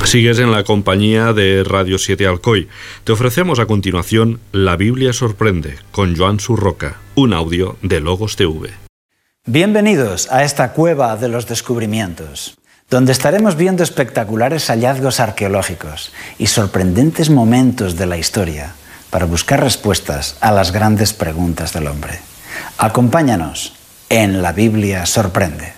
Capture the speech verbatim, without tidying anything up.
Sigues en la compañía de Radio siete Alcoy. Te ofrecemos a continuación La Biblia Sorprende, con Joan Surroca, un audio de Logos T V. Bienvenidos a esta cueva de los descubrimientos, donde estaremos viendo espectaculares hallazgos arqueológicos y sorprendentes momentos de la historia para buscar respuestas a las grandes preguntas del hombre. Acompáñanos en La Biblia Sorprende.